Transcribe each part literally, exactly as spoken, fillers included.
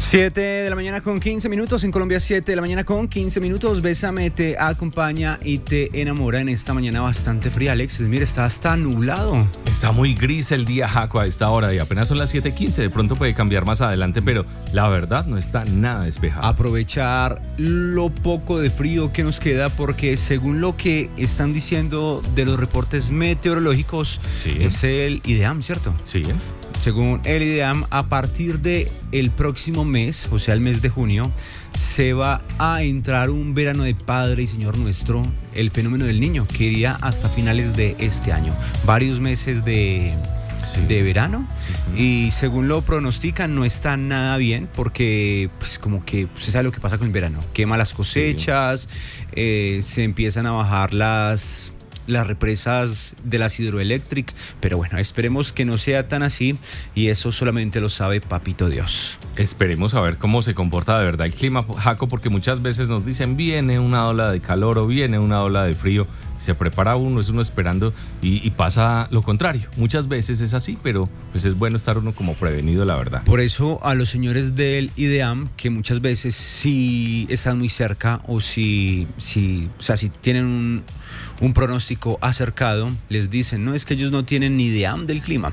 siete de la mañana con quince minutos, en Colombia siete de la mañana con quince minutos. Bésame te acompaña y te enamora en esta mañana bastante fría, Alexis. Mire, está hasta nublado. Está muy gris el día, Jaco, a esta hora y apenas son las siete quince. De pronto puede cambiar más adelante, pero la verdad no está nada despejado. Aprovechar lo poco de frío que nos queda, porque según lo que están diciendo de los reportes meteorológicos, sí. es el IDEAM, ¿cierto? Sí. Según el IDEAM, a partir del próximo mes, o sea, el mes de junio, se va a entrar un verano de Padre y Señor nuestro, el fenómeno del niño, que iría hasta finales de este año. Varios meses de, sí. de verano, uh-huh. y según lo pronostican, no está nada bien, porque pues como que pues, se sabe lo que pasa con el verano. Quema las cosechas, sí. eh, se empiezan a bajar las... las represas de las hidroeléctricas, pero bueno, esperemos que no sea tan así, y eso solamente lo sabe Papito Dios. Esperemos a ver cómo se comporta de verdad el clima, Jaco, porque muchas veces nos dicen viene una ola de calor o viene una ola de frío, se prepara uno, es uno esperando y, y pasa lo contrario. Muchas veces es así, pero pues es bueno estar uno como prevenido, la verdad. Por eso a los señores del IDEAM, que muchas veces sí están muy cerca o si, si, o sea, si tienen un, un pronóstico acercado, les dicen, no, es que ellos no tienen ni idea del clima.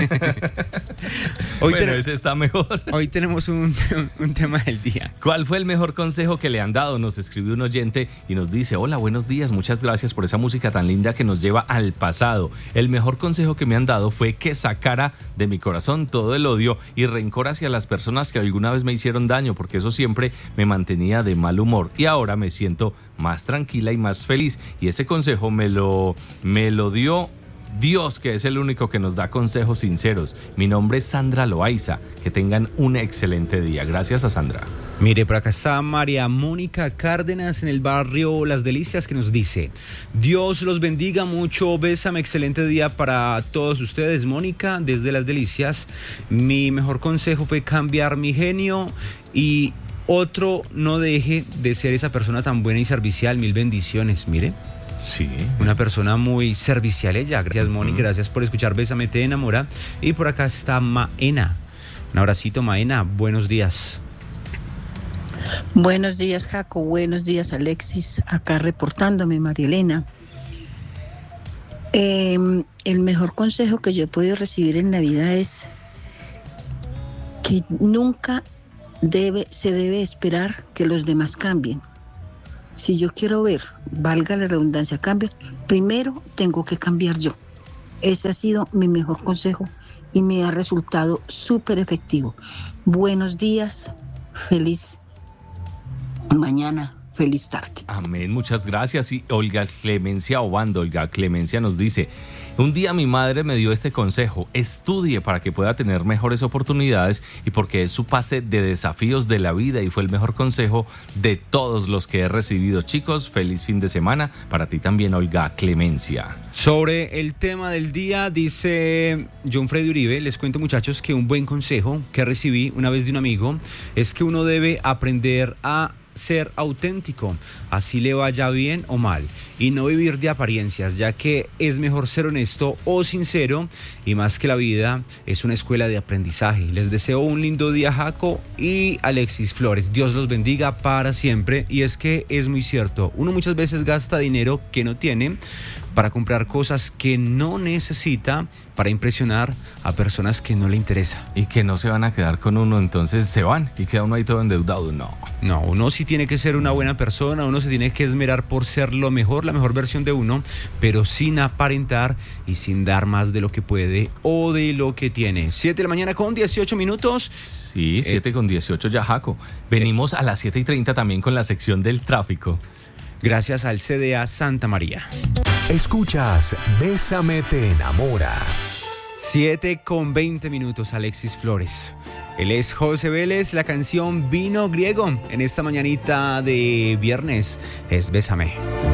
Hoy bueno, ten- ese está mejor. Hoy tenemos un, un tema del día. ¿Cuál fue el mejor consejo que le han dado? Nos escribió un oyente y nos dice, hola, buenos días, muchas gracias por esa música tan linda que nos lleva al pasado. El mejor consejo que me han dado fue que sacara de mi corazón todo el odio y rencor hacia las personas que alguna vez me hicieron daño, porque eso siempre me mantenía de mal humor, y ahora me siento más tranquila y más feliz, y ese consejo me lo, me lo dio Dios, que es el único que nos da consejos sinceros. Mi nombre es Sandra Loaiza. Que tengan un excelente día. Gracias a Sandra. Mire, por acá está María Mónica Cárdenas en el barrio Las Delicias, que nos dice, Dios los bendiga mucho, bésame, excelente día para todos ustedes. Mónica, desde Las Delicias, mi mejor consejo fue cambiar mi genio y otro, no deje de ser esa persona tan buena y servicial. Mil bendiciones. Mire. Sí. Una persona muy servicial ella. Gracias, Moni, uh-huh. gracias por escuchar Bésame te enamora. Y por acá está Maena. Un abracito, Maena, buenos días. Buenos días, Jaco, buenos días, Alexis, acá reportándome, María Elena. Eh, el mejor consejo que yo he podido recibir en la vida es que nunca debe, se debe esperar que los demás cambien. Si yo quiero ver, valga la redundancia, cambio, primero tengo que cambiar yo. Ese ha sido mi mejor consejo y me ha resultado súper efectivo. Buenos días, feliz mañana, feliz tarde. Amén, muchas gracias. Y Olga Clemencia Obando, Olga Clemencia nos dice, un día mi madre me dio este consejo, estudie para que pueda tener mejores oportunidades y porque es su pase de desafíos de la vida, y fue el mejor consejo de todos los que he recibido. Chicos, feliz fin de semana para ti también, Olga Clemencia. Sobre el tema del día, dice John Freddy Uribe, les cuento, muchachos, que un buen consejo que recibí una vez de un amigo es que uno debe aprender a ser auténtico, así le vaya bien o mal, y no vivir de apariencias, ya que es mejor ser honesto o sincero, y más que la vida es una escuela de aprendizaje. Les deseo un lindo día, Jaco y Alexis Flores, Dios los bendiga para siempre. Y es que es muy cierto, uno muchas veces gasta dinero que no tiene para comprar cosas que no necesita, para impresionar a personas que no le interesa. Y que no se van a quedar con uno, entonces se van y queda uno ahí todo endeudado. No. No, uno sí tiene que ser una buena persona, uno se tiene que esmerar por ser lo mejor, la mejor versión de uno, pero sin aparentar y sin dar más de lo que puede o de lo que tiene. siete de la mañana con dieciocho minutos. Sí, siete eh, con dieciocho ya, Jaco. Venimos eh, a las siete y treinta también con la sección del tráfico. Gracias al C D A Santa María. Escuchas Bésame te enamora. siete con veinte minutos, Alexis Flores. Él es José Vélez, la canción Vino Griego. En esta mañanita de viernes es Bésame.